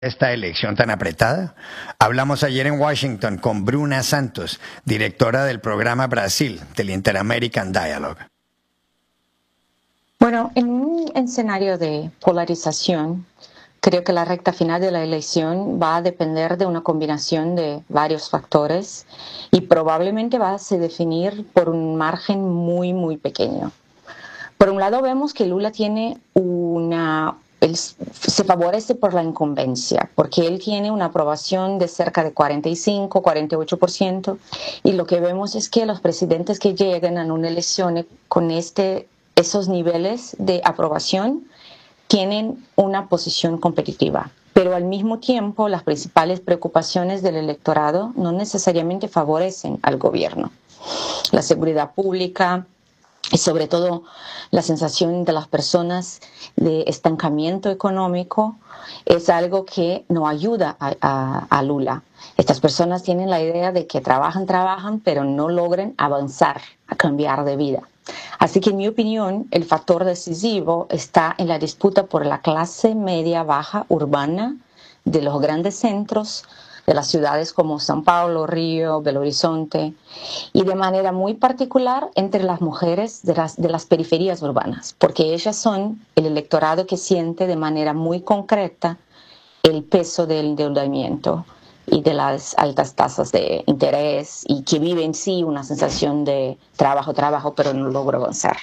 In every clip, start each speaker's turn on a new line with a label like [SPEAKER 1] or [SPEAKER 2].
[SPEAKER 1] esta elección tan apretada? Hablamos ayer en Washington con Bruna Santos, directora del programa Brasil del Inter-American Dialogue.
[SPEAKER 2] Bueno, en un escenario de polarización, creo que la recta final de la elección va a depender de una combinación de varios factores y probablemente va a se definir por un margen muy, muy pequeño. Por un lado vemos que Lula tiene él se favorece por la incumbencia, porque él tiene una aprobación de cerca de 45, 48%, y lo que vemos es que los presidentes que llegan a una elección con esos niveles de aprobación tienen una posición competitiva. Pero al mismo tiempo, las principales preocupaciones del electorado no necesariamente favorecen al gobierno. La seguridad pública, y sobre todo la sensación de las personas de estancamiento económico es algo que no ayuda a Lula. Estas personas tienen la idea de que trabajan, pero no logran avanzar, a cambiar de vida. Así que en mi opinión, el factor decisivo está en la disputa por la clase media baja urbana de los grandes centros, de las ciudades como São Paulo, Río, Belo Horizonte, y de manera muy particular entre las mujeres de las periferias urbanas, porque ellas son el electorado que siente de manera muy concreta el peso del endeudamiento y de las altas tasas de interés, y que vive en sí una sensación de trabajo, pero no logro avanzar.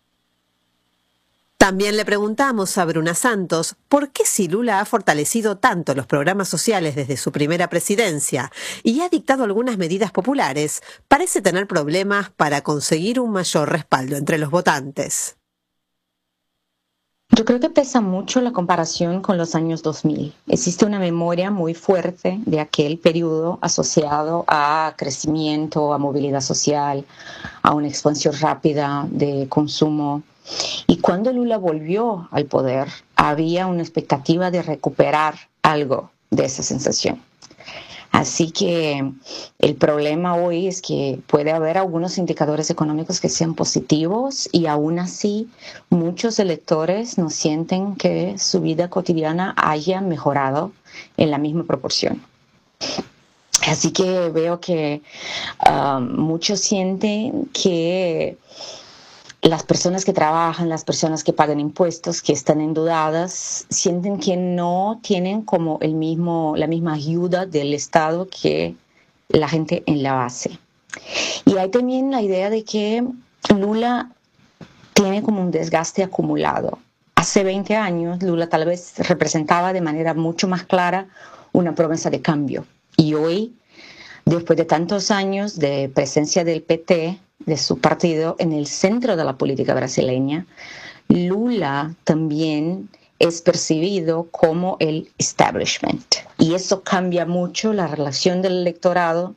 [SPEAKER 3] También le preguntamos a Bruna Santos por qué, si Lula ha fortalecido tanto los programas sociales desde su primera presidencia y ha dictado algunas medidas populares, parece tener problemas para conseguir un mayor respaldo entre los votantes.
[SPEAKER 2] Yo creo que pesa mucho la comparación con los años 2000. Existe una memoria muy fuerte de aquel periodo asociado a crecimiento, a movilidad social, a una expansión rápida de consumo. Y cuando Lula volvió al poder, había una expectativa de recuperar algo de esa sensación. Así que el problema hoy es que puede haber algunos indicadores económicos que sean positivos y aún así muchos electores no sienten que su vida cotidiana haya mejorado en la misma proporción. Así que veo que muchos sienten que las personas que trabajan, las personas que pagan impuestos, que están endeudadas, sienten que no tienen como la misma ayuda del Estado que la gente en la base. Y hay también la idea de que Lula tiene como un desgaste acumulado. Hace 20 años Lula tal vez representaba de manera mucho más clara una promesa de cambio. Y hoy, después de tantos años de presencia del PT, de su partido, en el centro de la política brasileña, Lula también es percibido como el establishment. Y eso cambia mucho la relación del electorado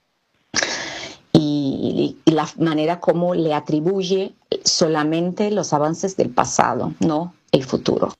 [SPEAKER 2] y la manera como le atribuye solamente los avances del pasado, no el futuro.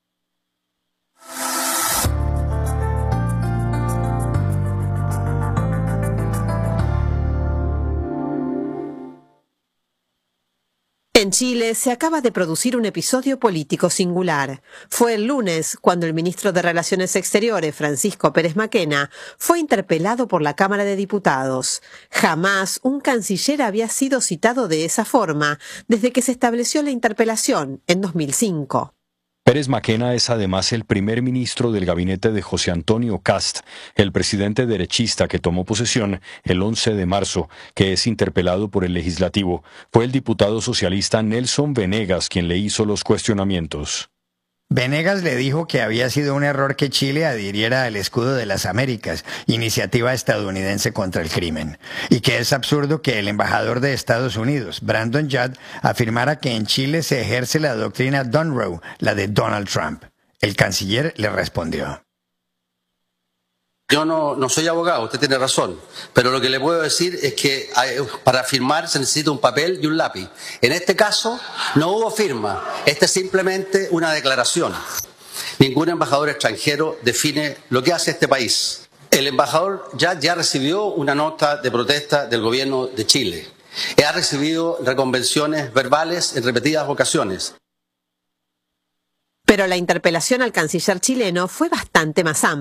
[SPEAKER 3] En Chile se acaba de producir un episodio político singular. Fue el lunes cuando el ministro de Relaciones Exteriores, Francisco Pérez Mackenna, fue interpelado por la Cámara de Diputados. Jamás un canciller había sido citado de esa forma desde que se estableció la interpelación en 2005.
[SPEAKER 4] Pérez Mackenna es además el primer ministro del gabinete de José Antonio Kast, el presidente derechista que tomó posesión el 11 de marzo, que es interpelado por el legislativo. Fue el diputado socialista Nelson Venegas quien le hizo los cuestionamientos.
[SPEAKER 1] Venegas le dijo que había sido un error que Chile adhiriera al Escudo de las Américas, iniciativa estadounidense contra el crimen, y que es absurdo que el embajador de Estados Unidos, Brandon Judd, afirmara que en Chile se ejerce la doctrina Monroe, la de Donald Trump. El canciller le respondió:
[SPEAKER 5] Yo no soy abogado, usted tiene razón, pero lo que le puedo decir es que para firmar se necesita un papel y un lápiz. En este caso no hubo firma, esta es simplemente una declaración. Ningún embajador extranjero define lo que hace este país. El embajador ya recibió una nota de protesta del gobierno de Chile. Ha recibido reconvenciones verbales en repetidas ocasiones.
[SPEAKER 3] Pero la interpelación al canciller chileno fue bastante más amplia.